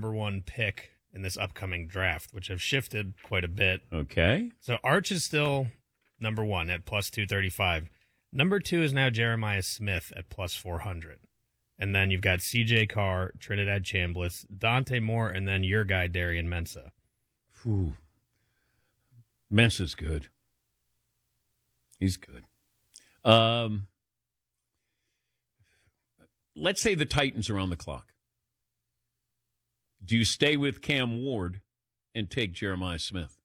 number one pick in this upcoming draft, which have shifted quite a bit. Okay. So Arch is still number one at plus 235. Number two is now Jeremiah Smith at plus 400. And then you've got C.J. Carr, Trinidad Chambliss, Dante Moore, and then your guy, Darian Mensah. Ooh. Mensah's good. He's good. Let's say the Titans are on the clock. Do you stay with Cam Ward and take Jeremiah Smith?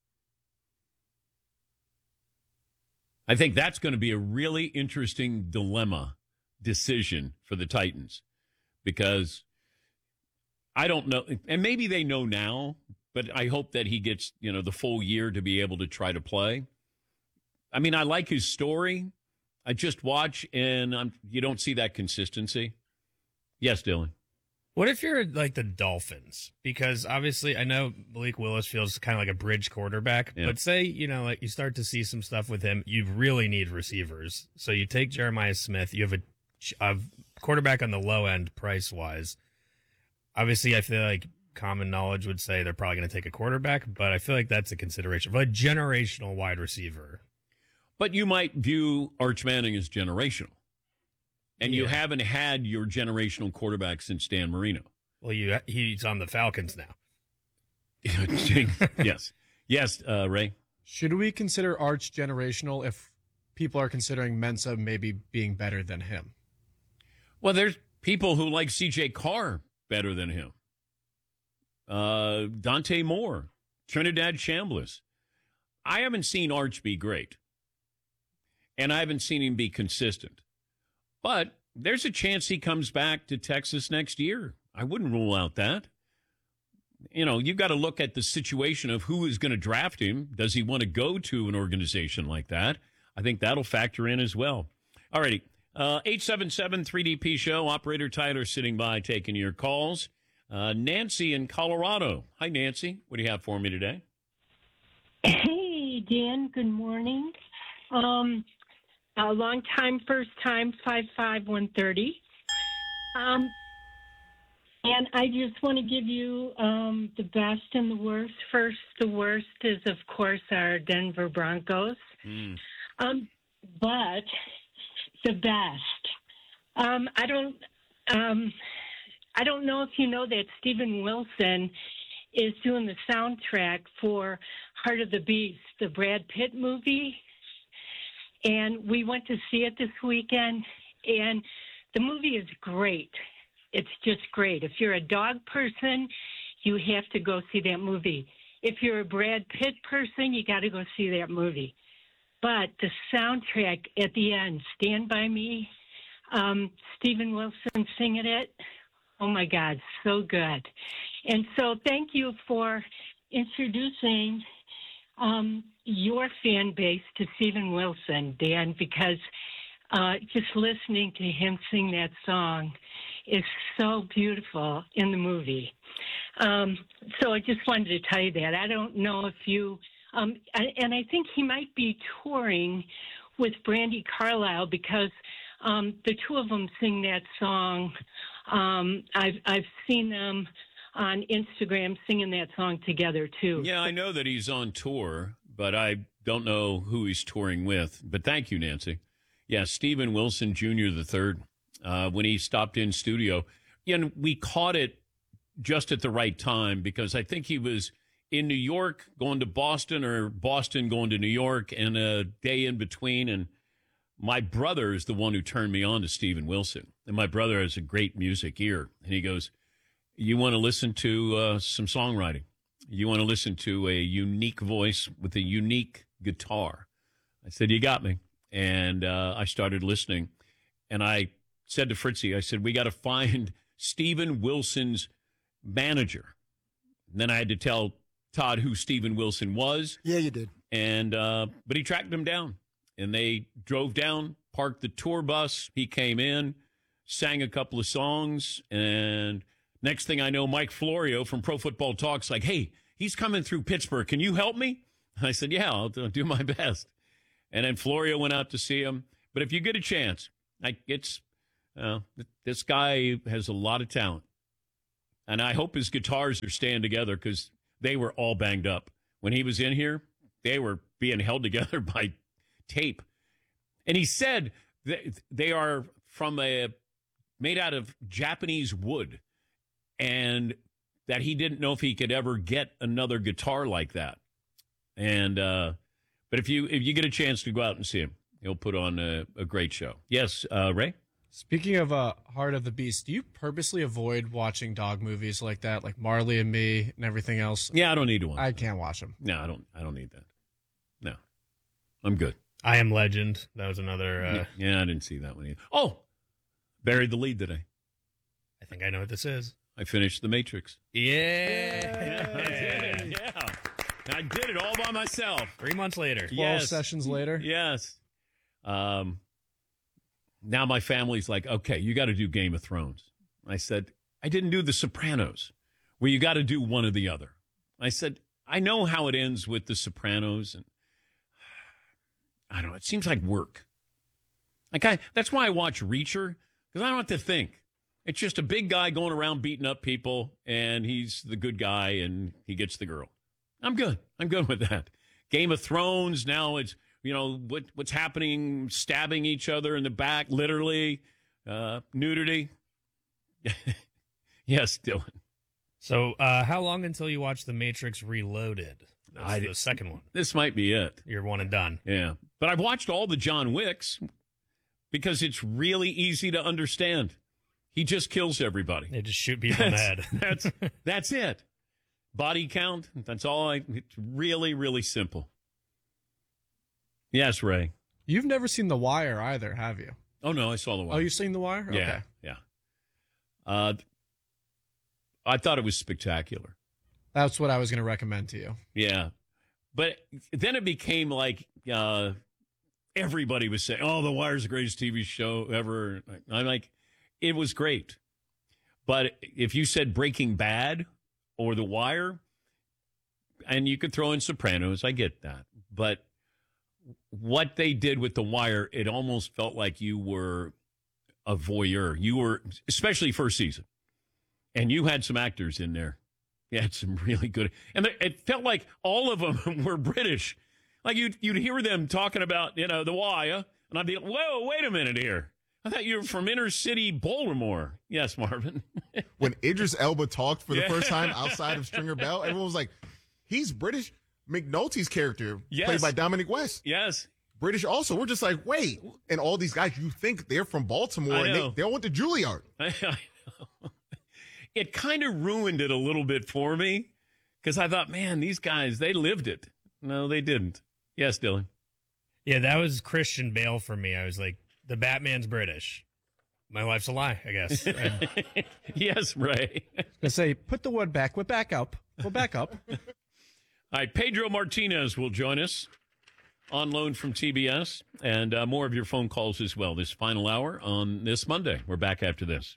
I think that's going to be a really interesting dilemma decision for the Titans, because I don't know, and maybe they know now, but I hope that he gets, the full year to be able to try to play. I mean, I like his story. I just watch, and you don't see that consistency. Yes, Dylan. What if you're like the Dolphins? Because obviously I know Malik Willis feels kind of like a bridge quarterback, but say, like you start to see some stuff with him, you really need receivers. So you take Jeremiah Smith, you have a quarterback on the low end price-wise. Obviously, I feel like common knowledge would say they're probably going to take a quarterback, but I feel like that's a consideration for a generational wide receiver. But you might view Arch Manning as generational. And you haven't had your generational quarterback since Dan Marino. Well, he's on the Falcons now. Yes. Yes, Ray? Should we consider Arch generational if people are considering Mensah maybe being better than him? Well, there's people who like C.J. Carr better than him. Dante Moore, Trinidad Chambliss. I haven't seen Arch be great. And I haven't seen him be consistent. But there's a chance he comes back to Texas next year. I wouldn't rule out that. You've got to look at the situation of who is going to draft him. Does he want to go to an organization like that? I think that'll factor in as well. All righty. 877-3DP Show. Operator Tyler sitting by taking your calls. Nancy in Colorado. Hi, Nancy. What do you have for me today? Hey, Dan. Good morning. A long time, first time, 55130. And I just want to give you the best and the worst. First, the worst is, of course, our Denver Broncos. But the best. I don't know if you know that Steven Wilson is doing the soundtrack for Heart of the Beast, the Brad Pitt movie. And we went to see it this weekend, and the movie is great. It's just great. If you're a dog person, you have to go see that movie. If you're a Brad Pitt person, you got to go see that movie. But the soundtrack at the end, Stand By Me, Steven Wilson singing it, oh, my God, so good. And so thank you for introducing your fan base to Steven Wilson, Dan, because just listening to him sing that song is so beautiful in the movie. So I just wanted to tell you that. I don't know if you, and I think he might be touring with Brandi Carlile because the two of them sing that song. I've seen them on Instagram singing that song together, too. Yeah, I know that he's on tour, but I don't know who he's touring with. But thank you, Nancy. Yeah, Steven Wilson Jr. the third, when he stopped in studio. Yeah, and we caught it just at the right time because I think he was in New York going to Boston or Boston going to New York and a day in between. And my brother is the one who turned me on to Steven Wilson. And my brother has a great music ear. And he goes, you want to listen to some songwriting. You want to listen to a unique voice with a unique guitar. I said, you got me. And I started listening. And I said to Fritzy, I said, we got to find Steven Wilson's manager. And then I had to tell Todd who Steven Wilson was. Yeah, you did. And but he tracked him down. And they drove down, parked the tour bus. He came in, sang a couple of songs, and next thing I know, Mike Florio from Pro Football Talk's like, hey, he's coming through Pittsburgh. Can you help me? I said, yeah, I'll do my best. And then Florio went out to see him. But if you get a chance, this guy has a lot of talent. And I hope his guitars are staying together because they were all banged up. When he was in here, they were being held together by tape. And he said that they are made out of Japanese wood, and that he didn't know if he could ever get another guitar like that. And but if you get a chance to go out and see him, he'll put on a great show. Yes, Ray? Speaking of Heart of the Beast, do you purposely avoid watching dog movies like that, like Marley and Me and everything else? Yeah, I don't need to watch. I can't watch them. No, I don't need that. No, I'm good. I Am Legend. That was another. Yeah, I didn't see that one either. Oh, buried the lead today. I think I know what this is. I finished The Matrix. Yeah. Yeah. I did it all by myself. 3 months later. 12 sessions later? Yes. Now my family's like, okay, you got to do Game of Thrones. I said, I didn't do The Sopranos, where you got to do one or the other. I said, I know how it ends with The Sopranos, and I don't know, it seems like work. That's why I watch Reacher, because I don't have to think. It's just a big guy going around beating up people, and he's the good guy, and he gets the girl. I'm good. I'm good with that. Game of Thrones, now it's, what's happening, stabbing each other in the back, literally, nudity. Yes, Dylan. So how long until you watch The Matrix Reloaded? That's the second one. This might be it. You're one and done. Yeah. But I've watched all the John Wicks because it's really easy to understand. He just kills everybody. They just shoot people in the head. That's it. Body count. That's all. It's really, really simple. Yes, Ray. You've never seen The Wire either, have you? Oh, no, I saw The Wire. Oh, you've seen The Wire? Yeah, okay. Yeah. I thought it was spectacular. That's what I was going to recommend to you. Yeah. But then it became like everybody was saying, oh, The Wire's the greatest TV show ever. I'm like, it was great. But if you said Breaking Bad or The Wire, and you could throw in Sopranos, I get that. But what they did with The Wire, it almost felt like you were a voyeur. You were, especially first season. And you had some actors in there. You had some really good. And it felt like all of them were British. Like you'd hear them talking about, The Wire. And I'd be like, whoa, wait a minute here. I thought you were from inner city Baltimore. Yes, Marvin. When Idris Elba talked for the first time outside of Stringer Bell, everyone was like, he's British. McNulty's character, played by Dominic West. Yes. British also. We're just like, wait. And all these guys, you think they're from Baltimore, and they all went to Juilliard. I know. It kind of ruined it a little bit for me because I thought, man, these guys, they lived it. No, they didn't. Yes, Dylan. Yeah, that was Christian Bale for me. I was like, the Batman's British. My life's a lie, I guess. Yes, Ray. I say, put the word back. We're back up. We're back up. All right, Pedro Martinez will join us on loan from TBS, and more of your phone calls as well this final hour on this Monday. We're back after this.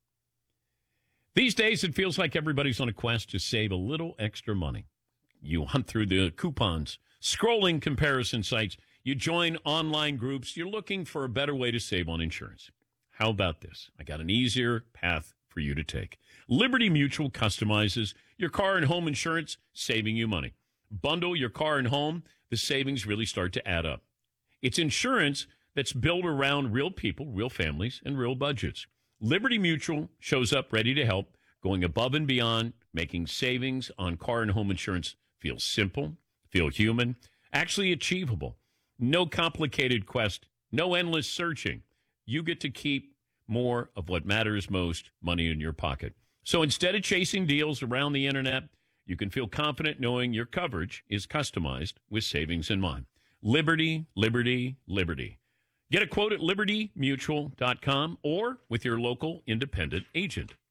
These days, it feels like everybody's on a quest to save a little extra money. You hunt through the coupons, scrolling comparison sites. You join online groups. You're looking for a better way to save on insurance. How about this? I got an easier path for you to take. Liberty Mutual customizes your car and home insurance, saving you money. Bundle your car and home. The savings really start to add up. It's insurance that's built around real people, real families, and real budgets. Liberty Mutual shows up ready to help, going above and beyond, making savings on car and home insurance feel simple, feel human, actually achievable. No complicated quest, no endless searching. You get to keep more of what matters most, money in your pocket. So instead of chasing deals around the internet, you can feel confident knowing your coverage is customized with savings in mind. Liberty, liberty, liberty. Get a quote at libertymutual.com or with your local independent agent.